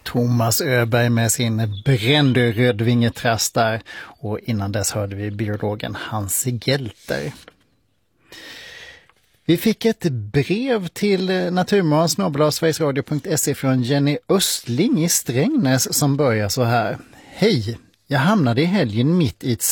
Thomas Öberg med sin brände rödvingetrast där, och innan dess hörde vi biologen Hans Gelter. Vi fick ett brev till naturmorgon@sverigesradio.se från Jenny Östling i Strängnäs som börjar så här. Hej, jag hamnade i helgen mitt i ett